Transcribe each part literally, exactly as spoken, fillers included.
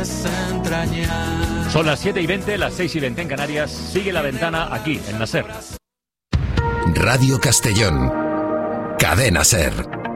Son las siete y veinte, las seis y veinte en Canarias. Sigue La Ventana aquí, en la SER. Radio Castellón. Cadena SER.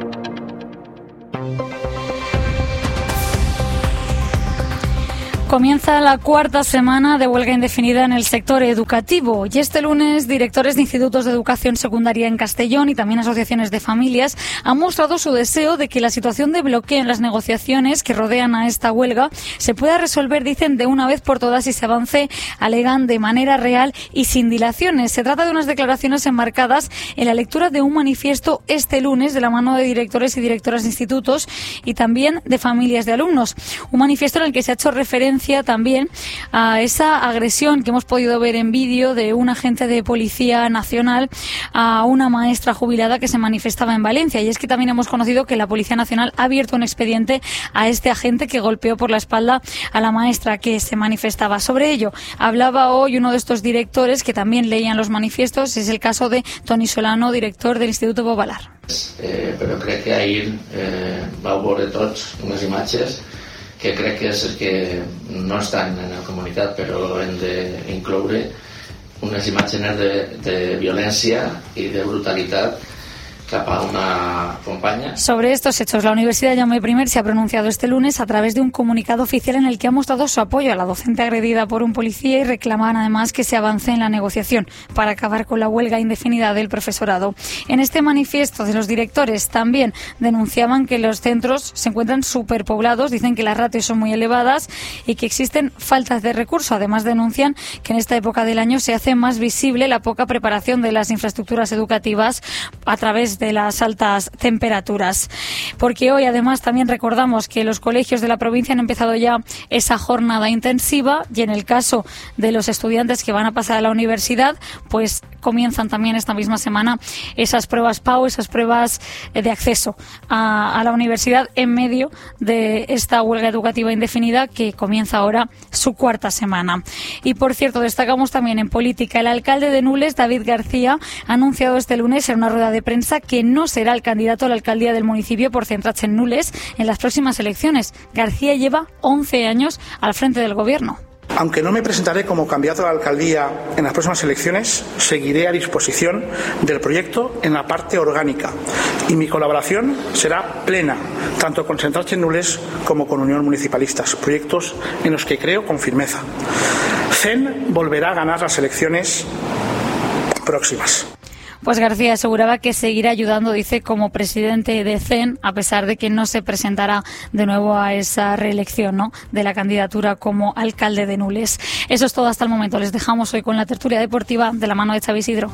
Comienza la cuarta semana de huelga indefinida en el sector educativo y este lunes directores de institutos de educación secundaria en Castellón y también asociaciones de familias han mostrado su deseo de que la situación de bloqueo en las negociaciones que rodean a esta huelga se pueda resolver, dicen, de una vez por todas y se avance, alegan, de manera real y sin dilaciones. Se trata de unas declaraciones enmarcadas en la lectura de un manifiesto este lunes de la mano de directores y directoras de institutos y también de familias de alumnos. Un manifiesto en el que se ha hecho referencia también a esa agresión que hemos podido ver en vídeo de un agente de Policía Nacional a una maestra jubilada que se manifestaba en Valencia. Y es que también hemos conocido que la Policía Nacional ha abierto un expediente a este agente que golpeó por la espalda a la maestra que se manifestaba. Sobre ello hablaba hoy uno de estos directores que también leían los manifiestos. Es el caso de Toni Solano, director del Instituto Bobalar. Eh, però crec que ahir eh, vau veure tots unes imatges que crec que és el que no estan en el comunicat, però hem d'incloure unes imatges de, de violència i de brutalitat cap a una companya. Sobre estos hechos, la Universidad Jaume I se ha pronunciado este lunes a través de un comunicado oficial en el que ha mostrado su apoyo a la docente agredida por un policía y reclaman además que se avance en la negociación para acabar con la huelga indefinida del profesorado. En este manifiesto de los directores también denunciaban que los centros se encuentran superpoblados, dicen que las ratios son muy elevadas y que existen faltas de recursos. Además denuncian que en esta época del año se hace más visible la poca preparación de las infraestructuras educativas a través de las altas temperaturas. Porque hoy además también recordamos que los colegios de la provincia han empezado ya esa jornada intensiva y en el caso de los estudiantes que van a pasar a la universidad, pues comienzan también esta misma semana esas pruebas P A U, esas pruebas de acceso a, a la universidad en medio de esta huelga educativa indefinida que comienza ahora su cuarta semana. Y por cierto, destacamos también en política, el alcalde de Nules, David García, ha anunciado este lunes en una rueda de prensa que no será el candidato a la alcaldía del municipio por centrarse en Nules en las próximas elecciones. García lleva once años al frente del gobierno. Aunque no me presentaré como candidato a la alcaldía en las próximas elecciones, seguiré a disposición del proyecto en la parte orgánica y mi colaboración será plena, tanto con Central Nules como con Unión Municipalistas, proyectos en los que creo con firmeza. C E N volverá a ganar las elecciones próximas. Pues García aseguraba que seguirá ayudando, dice, como presidente de C E N, a pesar de que no se presentará de nuevo a esa reelección, ¿no?, de la candidatura como alcalde de Nules. Eso es todo hasta el momento. Les dejamos hoy con la tertulia deportiva de la mano de Xavi Isidro.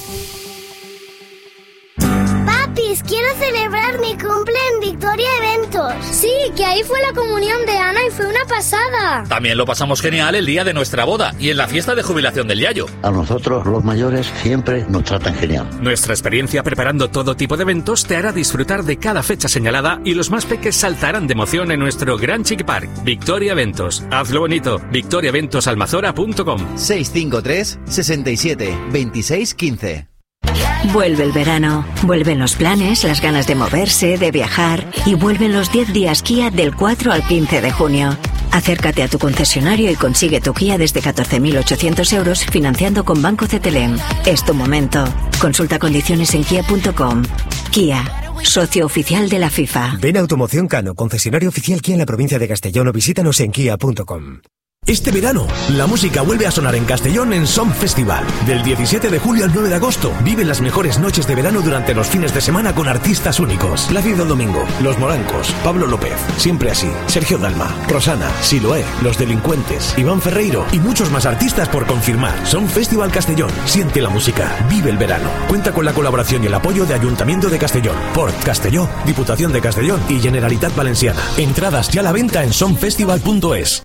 Papis, quiero celebrar mi cumple en Victoria Eventos. Sí, que ahí fue la comunión de Ana y fue una pasada. También lo pasamos genial el día de nuestra boda y en la fiesta de jubilación del Yayo. A nosotros, los mayores, siempre nos tratan genial. Nuestra experiencia preparando todo tipo de eventos te hará disfrutar de cada fecha señalada y los más peques saltarán de emoción en nuestro Gran Chiqui Park. Victoria Eventos. Hazlo bonito. victoria eventos almazora punto com. seis cinco tres, sesenta y siete, veintiséis, quince. Vuelve el verano, vuelven los planes, las ganas de moverse, de viajar y vuelven los diez días Kia del cuatro al quince de junio. Acércate a tu concesionario y consigue tu Kia desde catorce mil ochocientos euros financiando con Banco C T L M. Es tu momento. Consulta condiciones en kia punto com. Kia, socio oficial de la FIFA. Ven a Automoción Cano, concesionario oficial Kia en la provincia de Castellón o visítanos en kia punto com. Este verano, la música vuelve a sonar en Castellón en Som Festival. Del diecisiete de julio al nueve de agosto, vive las mejores noches de verano durante los fines de semana con artistas únicos. Plácido Domingo, Los Morancos, Pablo López, Siempre Así, Sergio Dalma, Rosana, Siloé, Los Delincuentes, Iván Ferreiro y muchos más artistas por confirmar. Som Festival Castellón. Siente la música. Vive el verano. Cuenta con la colaboración y el apoyo de Ayuntamiento de Castellón, Port Castelló, Diputación de Castellón y Generalitat Valenciana. Entradas ya a la venta en som festival punto es.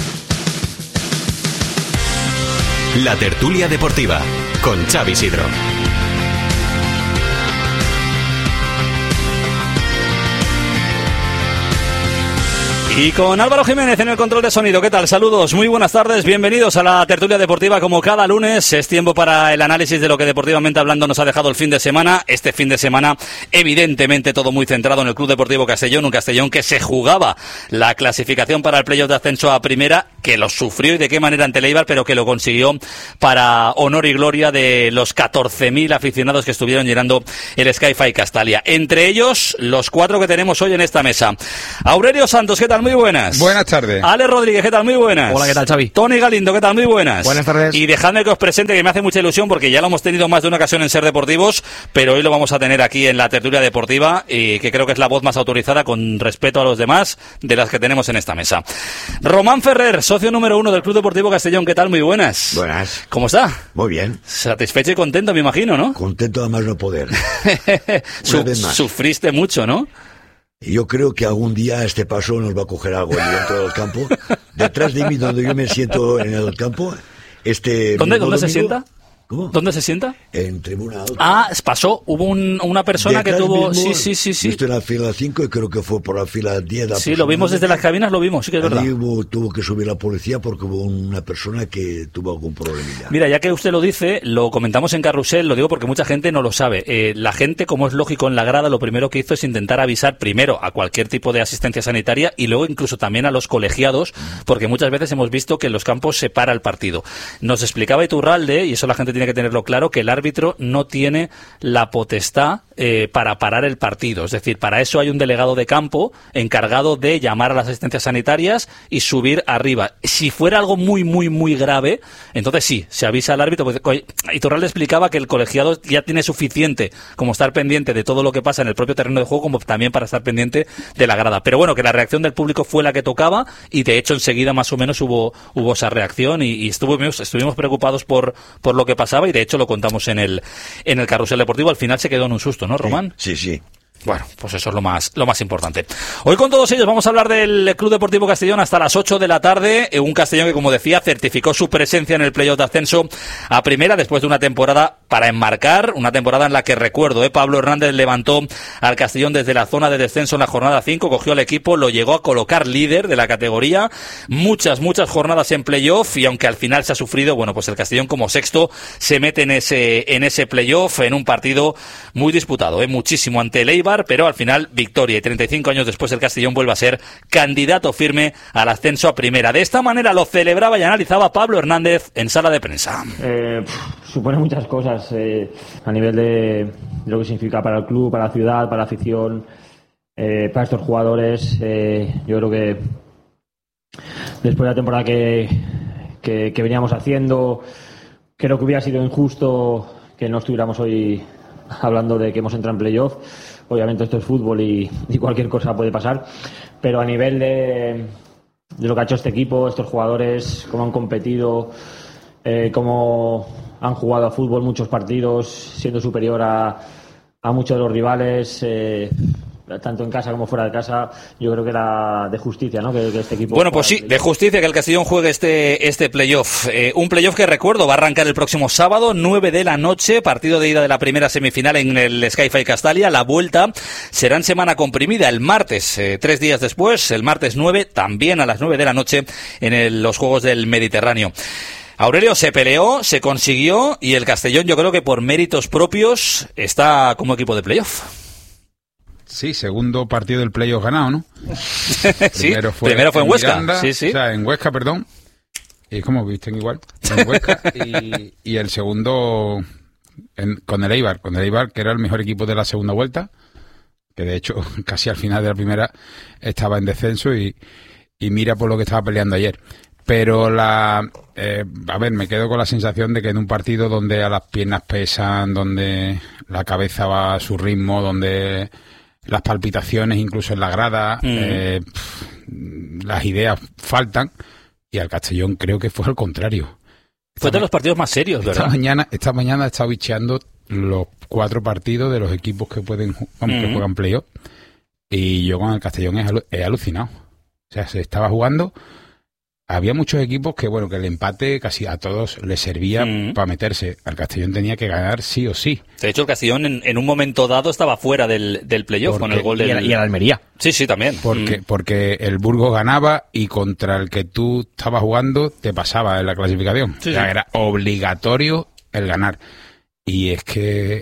La tertulia deportiva con Xavi Isidro. Y con Álvaro Jiménez en el control de sonido. ¿Qué tal? Saludos, muy buenas tardes, bienvenidos a la tertulia deportiva. Como cada lunes es tiempo para el análisis de lo que deportivamente hablando nos ha dejado el fin de semana. Este fin de semana, evidentemente, todo muy centrado en el Club Deportivo Castellón, un Castellón que se jugaba la clasificación para el playoff de ascenso a primera, que lo sufrió y de qué manera ante el Eibar, pero que lo consiguió para honor y gloria de los catorce mil aficionados que estuvieron llenando el Sky-Fi Castalia. Entre ellos, los cuatro que tenemos hoy en esta mesa. Aurelio Santos, ¿qué tal? Muy buenas. Buenas tardes. Ale Rodríguez, ¿qué tal? Muy buenas. Hola, ¿qué tal, Xavi? Tony Galindo, ¿qué tal? Muy buenas. Buenas tardes. Y dejadme que os presente, que me hace mucha ilusión porque ya lo hemos tenido más de una ocasión en Ser Deportivos, pero hoy lo vamos a tener aquí en la tertulia deportiva y que creo que es la voz más autorizada con respeto a los demás de las que tenemos en esta mesa. Román Ferrer, socio número uno del Club Deportivo Castellón, ¿qué tal? Muy buenas. Buenas. ¿Cómo está? Muy bien. Satisfecho y contento, me imagino, ¿no? Contento a más no poder. Su- sufriste mucho, ¿no? Yo creo que algún día este paso nos va a coger algo ahí dentro del campo. Detrás de mí, donde yo me siento en el campo, este... ¿Dónde, ¿dónde se domingo, sienta? ¿Cómo? ¿Dónde se sienta? En tribuna alta. Ah, pasó, hubo un, una persona Detrás que tuvo... mismo, Sí, sí, sí, sí. Yo estoy en la fila cinco y creo que fue por la fila diez. Sí, lo vimos desde las cabinas, lo vimos, sí que es verdad. Allí hubo, tuvo que subir la policía porque hubo una persona que tuvo algún problemilla. Mira, ya que usted lo dice, lo comentamos en Carrusel, lo digo porque mucha gente no lo sabe. Eh, la gente, como es lógico en la grada, lo primero que hizo es intentar avisar primero a cualquier tipo de asistencia sanitaria y luego incluso también a los colegiados, porque muchas veces hemos visto que en los campos se para el partido. Nos explicaba Iturralde, y eso la gente tiene que tenerlo claro, que el árbitro no tiene la potestad eh, para parar el partido. Es decir, para eso hay un delegado de campo encargado de llamar a las asistencias sanitarias y subir arriba. Si fuera algo muy, muy, muy grave, entonces sí, se avisa al árbitro. Pues, Iturralde explicaba que el colegiado ya tiene suficiente como estar pendiente de todo lo que pasa en el propio terreno de juego, como también para estar pendiente de la grada. Pero bueno, que la reacción del público fue la que tocaba y de hecho enseguida más o menos hubo hubo esa reacción y, y estuvimos, estuvimos preocupados por, por lo que pasaba y de hecho lo contamos en el en el Carrusel Deportivo. Al final se quedó en un susto, ¿no, Román? Sí, sí. Bueno, pues eso es lo más lo más importante. Hoy con todos ellos vamos a hablar del Club Deportivo Castellón hasta las ocho de la tarde. Un Castellón que, como decía, certificó su presencia en el playoff de ascenso a primera después de una temporada para enmarcar, una temporada en la que, recuerdo, eh, Pablo Hernández levantó al Castellón desde la zona de descenso en la jornada cinco, cogió al equipo, lo llegó a colocar líder de la categoría, muchas, muchas jornadas en playoff y aunque al final se ha sufrido, bueno, pues el Castellón como sexto se mete en ese en ese playoff en un partido muy disputado, eh, muchísimo ante el Eibar, pero al final victoria y treinta y cinco años después el Castellón vuelve a ser candidato firme al ascenso a primera. De esta manera lo celebraba y analizaba Pablo Hernández en sala de prensa. Eh, pff, supone muchas cosas eh, a nivel de lo que significa para el club, para la ciudad, para la afición, eh, para estos jugadores. Eh, yo creo que después de la temporada que, que, que veníamos haciendo, creo que hubiera sido injusto que no estuviéramos hoy hablando de que hemos entrado en playoff. Obviamente esto es fútbol y, y cualquier cosa puede pasar, pero a nivel de, de lo que ha hecho este equipo, estos jugadores, cómo han competido, eh, cómo han jugado a fútbol muchos partidos, siendo superior a, a muchos de los rivales, eh, tanto en casa como fuera de casa, yo creo que era de justicia, ¿no? Que, que este equipo... Bueno, pues sí, de justicia que el Castellón juegue este este playoff. Eh, un playoff que, recuerdo, va a arrancar el próximo sábado, nueve de la noche, partido de ida de la primera semifinal en el Sky-Fi Castalia. La vuelta será en semana comprimida el martes, eh, tres días después, el martes nueve, también a las nueve de la noche en el, los Juegos del Mediterráneo. Aurelio, se peleó, se consiguió y el Castellón, yo creo que por méritos propios, está como equipo de playoff. Sí, segundo partido del playoff ganado, ¿no? Sí, primero fue, primero fue en, en Huesca. Miranda, sí, sí. O sea, en Huesca, perdón. Y como visten igual, en Huesca. y, y el segundo en, con el Eibar, con el Eibar, que era el mejor equipo de la segunda vuelta, que de hecho casi al final de la primera estaba en descenso y, y mira por lo que estaba peleando ayer. Pero la, eh, a ver, me quedo con la sensación de que en un partido donde a las piernas pesan, donde la cabeza va a su ritmo, donde las palpitaciones incluso en la grada, mm. eh, pff, las ideas faltan, y al Castellón creo que fue al contrario. Fue de los partidos más serios, ¿verdad? Esta mañana, esta mañana he estado bicheando los cuatro partidos de los equipos que pueden, vamos, mm. que juegan playoff, y yo con el Castellón he, he alucinado. O sea, se estaba jugando había muchos equipos que, bueno, que el empate casi a todos les servía mm. para meterse. Al Castellón tenía que ganar sí o sí. De hecho, el Castellón en, en un momento dado estaba fuera del, del playoff con el gol del... Y el, y el Almería. Sí, sí, también. Porque, mm. porque el Burgos ganaba y contra el que tú estabas jugando te pasaba en la clasificación. Sí, o sea, sí. era obligatorio el ganar. Y es que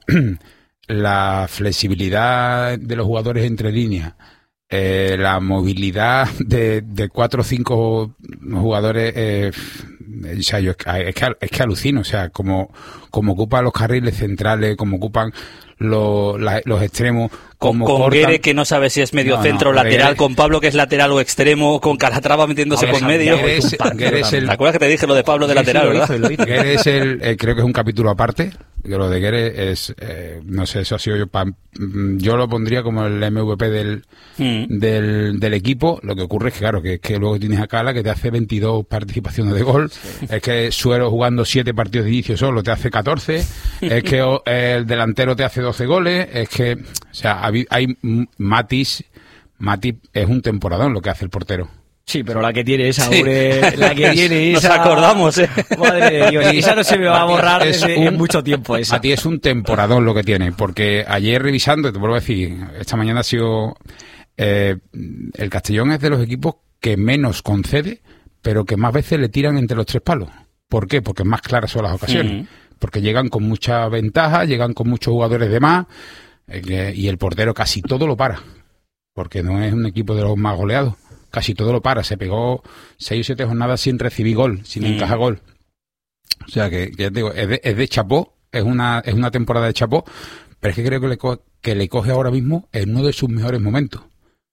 la flexibilidad de los jugadores entre líneas, Eh, la movilidad de, de cuatro o cinco jugadores, eh, o sea, yo, es, que, es que alucino, o sea, como, como ocupan los carriles centrales, como ocupan los, la, los extremos, con, como con cortan... Guere, que no sabe si es medio no, centro o no, lateral, Guere... con Pablo, que es lateral o extremo, con Calatrava metiéndose por medio. Guere es, Guere es el... ¿Te acuerdas que te dije lo de Pablo de lateral, sí, verdad? Hizo, Guere es el, eh, creo que es un capítulo aparte. Lo de Guere es, eh, no sé, eso ha sido yo, pa, yo lo pondría como el M V P del, mm. del, del equipo. Lo que ocurre es que, claro, que, que luego tienes a Cala, que te hace veintidós participaciones de gol. Sí. Es que Suero jugando siete partidos de inicio solo te hace catorce. Es que el delantero te hace doce goles. Es que, o sea, hay, hay Matis, Matis es un temporadón lo que hace el portero. Sí, pero la que tiene esa, sí. hombre, la que tiene esa... Nos acordamos, ¿eh? Madre de Dios, y esa no se me va a borrar es desde un, mucho tiempo esa. A ti es un temporadón lo que tiene, porque ayer revisando, te vuelvo a decir, esta mañana ha sido... Eh, el Castellón es de los equipos que menos concede, pero que más veces le tiran entre los tres palos. ¿Por qué? Porque más claras son las ocasiones. Mm. Porque llegan con mucha ventaja, llegan con muchos jugadores de más, eh, que, y el portero casi todo lo para, porque no es un equipo de los más goleados. Casi todo lo para, se pegó seis o siete jornadas sin recibir gol, sin mm. encajar gol. O sea que, que ya te digo, es de, es de chapó, es una, es una temporada de chapó, pero es que creo que le, co- que le coge ahora mismo en uno de sus mejores momentos.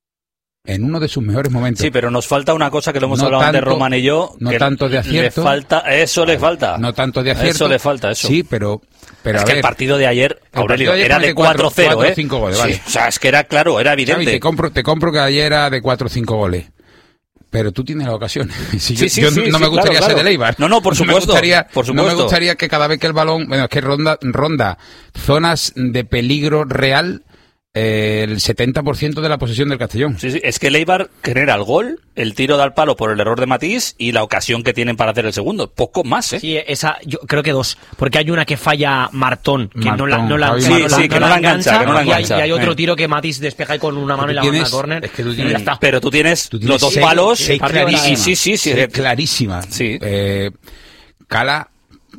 En uno de sus mejores momentos. Sí, pero nos falta una cosa que lo hemos no hablado tanto, antes Román y yo. No tanto de acierto. Le falta, eso le falta. No tanto de acierto. Eso le falta, eso. Sí, pero... pero es a que ver, el partido de ayer, Aurelio, de ayer era de cuatro cero, ¿eh? cinco goles, vale. Sí, o sea, es que era claro, era evidente. Xavi, te compro, te compro que ayer era de cuatro o cinco goles. Pero tú tienes la ocasión. Si sí, yo sí, yo sí, no sí, me gustaría claro, ser claro. del Eibar. No, no, por supuesto, No me gustaría, por supuesto. No me gustaría que cada vez que el balón... Bueno, es que ronda, ronda zonas de peligro real eh, el setenta por ciento de la posesión del Castellón. Sí, sí, es que el Eibar genera el gol, el tiro de al palo por el error de Matís y la ocasión que tienen para hacer el segundo. Poco más, ¿eh? Sí, esa, yo creo que dos. Porque hay una que falla Martón, que Martón, no la, no la, Javi sí, Martón. sí, que no la engancha, que no la y, hay, engancha. y hay otro eh. tiro que Matís despeja y con una mano y la manda a córner. Es que tú y tienes, ya está. Pero tú tienes, tú tienes los dos seis, palos seis y, y sí, sí, sí. Seis clarísima. Sí. Eh, Cala,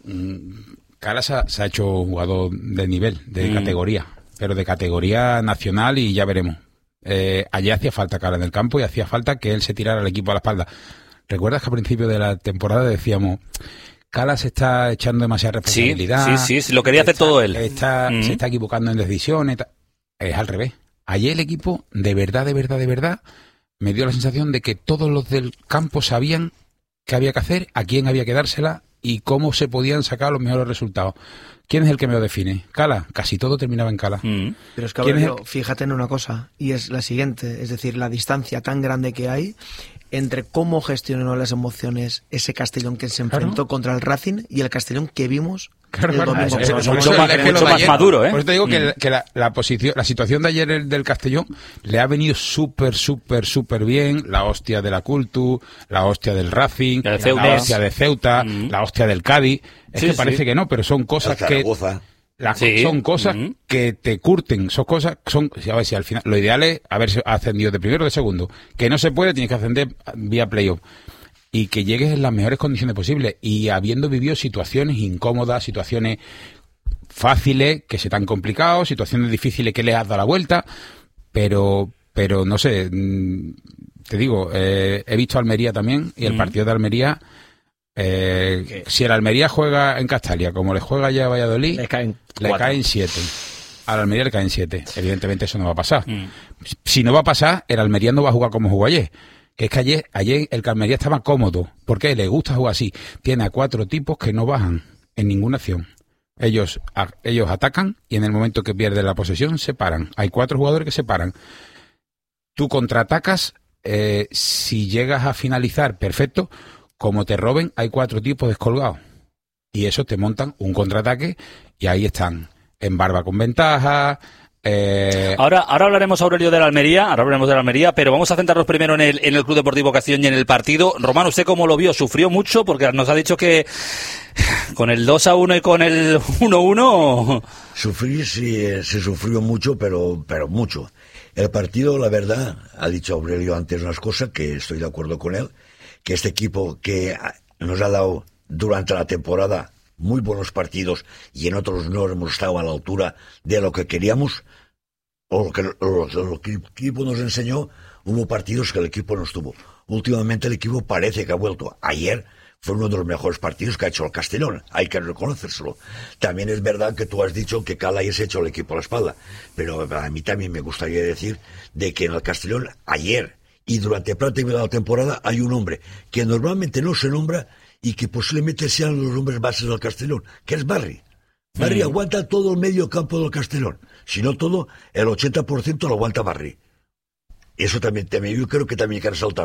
Cala se ha, se ha hecho jugador de nivel, de mm. categoría, pero de categoría nacional y ya veremos. Eh, allí hacía falta Cala en el campo y hacía falta que él se tirara al equipo a la espalda. ¿Recuerdas que a principio de la temporada decíamos Cala se está echando demasiada responsabilidad? Sí, sí, sí, lo quería hacer está, todo él. Está, mm. Se está equivocando en decisiones. Es al revés. Ayer el equipo, de verdad, de verdad, de verdad, me dio la sensación de que todos los del campo sabían qué había que hacer, a quién había que dársela y cómo se podían sacar los mejores resultados. ¿Quién es el que me lo define? Cala. Casi todo terminaba en Cala. Mm. Pero es que, Aurelio, el... fíjate en una cosa, y es la siguiente, es decir, la distancia tan grande que hay entre cómo gestionó las emociones ese Castellón que se enfrentó claro. contra el Racing y el Castellón que vimos claro, el domingo. Claro, eso, eso, mucho más, es mucho más ayer, maduro, ¿eh? Por eso te digo mm. que, que la, la, posición, la situación de ayer del Castellón le ha venido súper, súper, súper bien. La hostia de la Cultu, la hostia del Racing, de la hostia de Ceuta, mm. la hostia del Cádiz. Es sí, que parece sí. que no, pero son cosas que... La, sí. Son cosas uh-huh. que te curten, son cosas, son, a ver si al final, lo ideal es haberse ascendido de primero o de segundo, que no se puede, tienes que ascender vía playoff, y que llegues en las mejores condiciones posibles, y habiendo vivido situaciones incómodas, situaciones fáciles, que se te han complicado, situaciones difíciles que le has dado la vuelta, pero, pero no sé, te digo, eh, he visto Almería también, y el uh-huh. partido de Almería, Eh, si el Almería juega en Castalia como le juega ya a Valladolid, le caen, le caen siete. Al Almería le caen siete. Evidentemente eso no va a pasar. Mm. Si no va a pasar, el Almería no va a jugar como jugó ayer. Que es que ayer, ayer el Almería estaba cómodo. ¿Por qué? Le gusta jugar así. Tiene a cuatro tipos que no bajan en ninguna acción. Ellos, a, ellos atacan y en el momento que pierden la posesión se paran. Hay cuatro jugadores que se paran. Tú contraatacas, eh, si llegas a finalizar, perfecto. Como te roben, hay cuatro tipos descolgados. Y esos te montan un contraataque y ahí están. En Barba con ventaja, Eh... Ahora, ahora hablaremos, Aurelio, de la Almería, ahora hablaremos de la Almería, pero vamos a centrarnos primero en el, en el Club Deportivo Castellón y en el partido. Román, ¿usted cómo lo vio? ¿Sufrió mucho? Porque nos ha dicho que con el dos a uno y con el uno uno... Sufrir sí, se sufrió mucho, pero, pero mucho. El partido, la verdad, ha dicho Aurelio antes unas cosas que estoy de acuerdo con él, que este equipo que nos ha dado durante la temporada muy buenos partidos y en otros no hemos estado a la altura de lo que queríamos, o lo que, lo, lo que el equipo nos enseñó, hubo partidos que el equipo no estuvo. Últimamente el equipo parece que ha vuelto. Ayer fue uno de los mejores partidos que ha hecho el Castellón, hay que reconocérselo. También es verdad que tú has dicho que Calais se ha hecho el equipo a la espalda, pero a mí también me gustaría decir de que en el Castellón ayer y durante prácticamente la temporada hay un hombre que normalmente no se nombra y que posiblemente sean los hombres bases del Castellón, que es Barry. Barry mm. aguanta todo el medio campo del Castellón. Si no todo, el ochenta por ciento lo aguanta Barry. Eso también, también yo creo que también hay que resaltar.